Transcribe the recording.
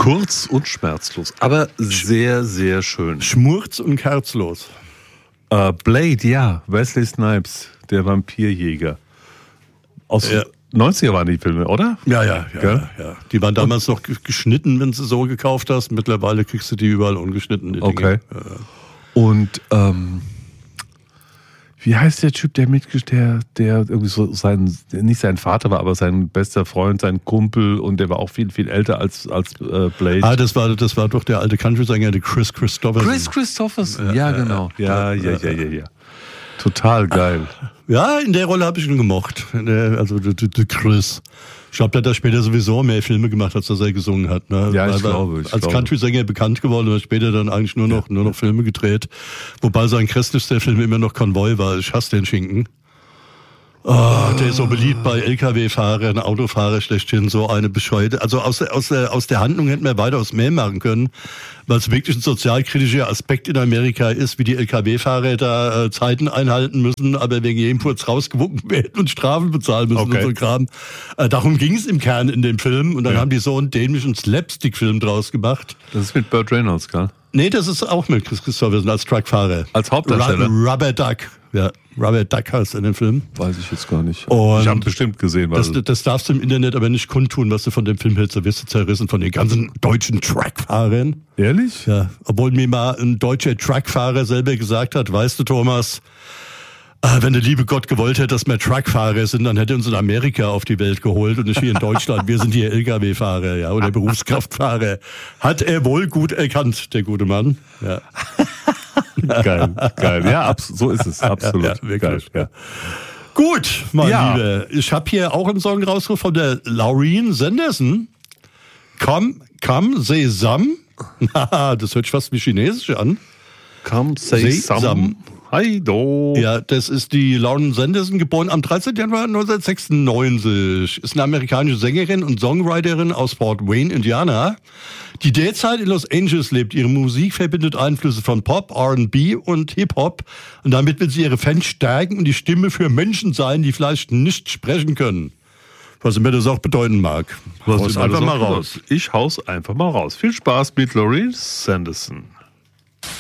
Kurz und schmerzlos, aber sehr, sehr schön. Schmurz und herzlos. Blade, ja, Wesley Snipes, der Vampirjäger. Aus 90er waren die Filme, oder? Ja. Die waren damals noch geschnitten, wenn du sie so gekauft hast. Mittlerweile kriegst du die überall ungeschnitten. Die okay. Dinge. Und wie heißt der Typ, der irgendwie so nicht sein Vater war, aber sein bester Freund, sein Kumpel, und der war auch viel, viel älter als Blade. Das war doch der alte Country-Sänger, der Chris Christopherson. Chris Christopherson, ja, genau. Ja. Total geil. Ja, in der Rolle habe ich ihn gemocht. Also der Chris. Ich glaube, der hat da später sowieso mehr Filme gemacht, als dass er gesungen hat. Ne? Ja, ich glaube. Als Country-Sänger bekannt geworden und hat später dann eigentlich nur noch Filme gedreht. Wobei sein grässlichster Film immer noch Konvoi war. Ich hasse den Schinken. Der ist so beliebt bei LKW-Fahrern, Autofahrer schlechthin, so eine bescheuerte. Also aus der Handlung hätten wir weitaus mehr machen können, weil es wirklich ein sozialkritischer Aspekt in Amerika ist, wie die LKW-Fahrer da Zeiten einhalten müssen, aber wegen jedem Purz rausgewunken werden und Strafen bezahlen müssen und so Kram. Darum ging es im Kern in dem Film, und dann haben die so einen dämlichen Slapstick-Film draus gemacht. Das ist mit Burt Reynolds, gell? Nee, das ist auch mit Chris Christopherson als Truckfahrer. Als Hauptdarsteller? Rubber Duck. Ja, Rubber Duck heißt in dem Film. Weiß ich jetzt gar nicht. Und ich habe bestimmt gesehen. Das darfst du im Internet aber nicht kundtun, was du von dem Film hältst. Da wirst du zerrissen von den ganzen deutschen Truckfahrern. Ehrlich? Ja, obwohl mir mal ein deutscher Truckfahrer selber gesagt hat, weißt du, Thomas, wenn der liebe Gott gewollt hätte, dass wir Truckfahrer sind, dann hätte er uns in Amerika auf die Welt geholt und nicht hier in Deutschland. Wir sind hier LKW-Fahrer, ja, oder Berufskraftfahrer. Hat er wohl gut erkannt, der gute Mann. Ja. Geil. Ja, so ist es, absolut. Ja, wirklich. Geil, ja. Gut, mein Lieber. Ich habe hier auch einen Song rausgesucht von der Laureen Sanderson. Come, Sesam. Das hört sich fast wie Chinesisch an. Come, Sesam. Heido. Ja, das ist die Lauren Sanderson, geboren am 13. Januar 1996. Ist eine amerikanische Sängerin und Songwriterin aus Fort Wayne, Indiana, die derzeit in Los Angeles lebt. Ihre Musik verbindet Einflüsse von Pop, R&B und Hip-Hop. Und damit will sie ihre Fans stärken und die Stimme für Menschen sein, die vielleicht nicht sprechen können. Was immer das auch bedeuten mag. Ich hau's einfach mal raus. Viel Spaß mit Laureen Sanderson.